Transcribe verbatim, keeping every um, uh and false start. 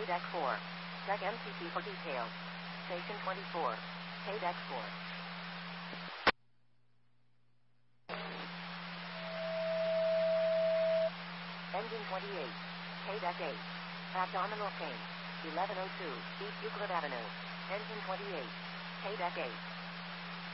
K-Deck four. Check M C P for details. Station twenty-four. K-Deck four. Engine twenty-eight. K-Deck eight. Abdominal pain. eleven oh two East Euclid Avenue. Engine twenty-eight. K-Deck eight.